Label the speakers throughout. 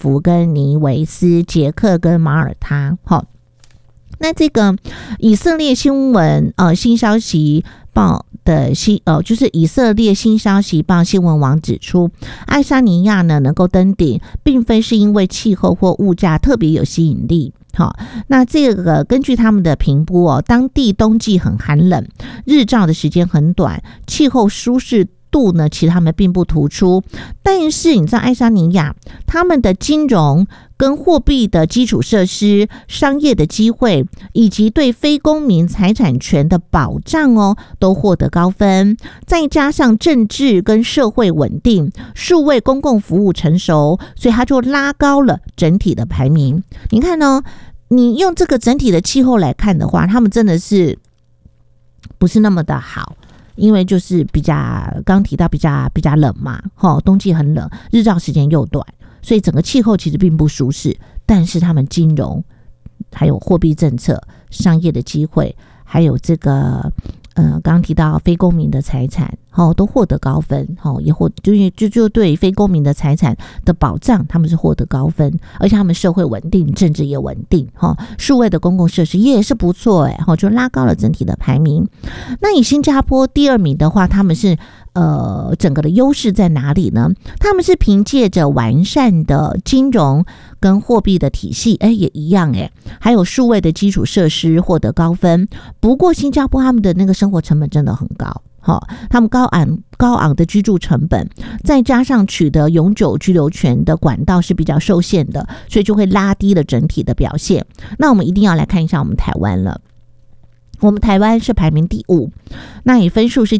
Speaker 1: 夫跟尼维斯、捷克跟马耳他。好，那这个以色列新闻新消息报的就是以色列新消息报新闻网指出，爱沙尼亚呢能够登顶，并非是因为气候或物价特别有吸引力。好，那这个根据他们的评估当地冬季很寒冷，日照的时间很短，气候舒适度呢其实他们并不突出。但是你知道爱沙尼亚他们的金融跟货币的基础设施、商业的机会以及对非公民财产权的保障都获得高分，再加上政治跟社会稳定，数位公共服务成熟，所以它就拉高了整体的排名。你看你用这个整体的气候来看的话，他们真的是不是那么的好，因为就是刚提到比较冷嘛，冬季很冷，日照时间又短，所以整个气候其实并不舒适。但是他们金融还有货币政策、商业的机会，还有这个刚刚提到非公民的财产都获得高分，也就对非公民的财产的保障他们是获得高分，而且他们社会稳定，政治也稳定，数位的公共设施也是不错就拉高了整体的排名。那以新加坡第二名的话，他们是整个的优势在哪里呢？他们是凭借着完善的金融跟货币的体系，也一样还有数位的基础设施获得高分。不过新加坡他们的那个生活成本真的很高，他们高昂的居住成本，再加上取得永久居留权的管道是比较受限的，所以就会拉低了整体的表现。那我们一定要来看一下我们台湾了。我们台湾是排名第5，那以分数是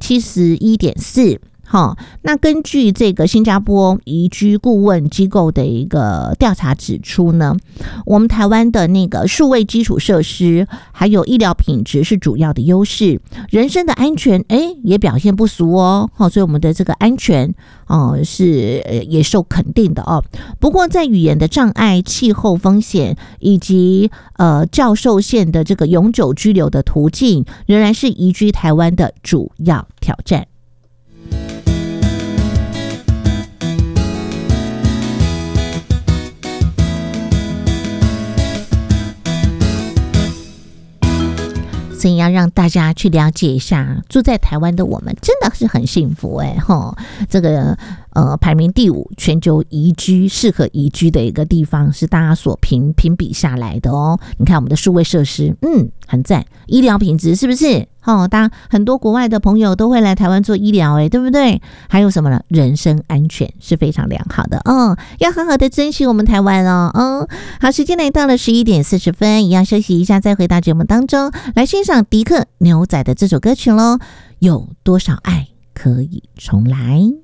Speaker 1: 71.4。那根据这个新加坡移居顾问机构的一个调查指出呢，我们台湾的那个数位基础设施还有医疗品质是主要的优势，人身的安全也表现不俗所以我们的这个安全是也受肯定的不过在语言的障碍、气候风险以及较受限的这个永久居留的途径，仍然是移居台湾的主要挑战。所以要让大家去了解一下，住在台湾的我们真的是很幸福这个排名第5，全球适合移居的一个地方，是大家所评比下来的你看我们的数位设施很赞，医疗品质是不是当然很多国外的朋友都会来台湾做医疗对不对？还有什么呢？人身安全是非常良好的要好好的珍惜我们台湾好，时间来到了11点40分，一样休息一下，再回到节目当中来欣赏迪克牛仔的这首歌曲咯，有多少爱可以重来。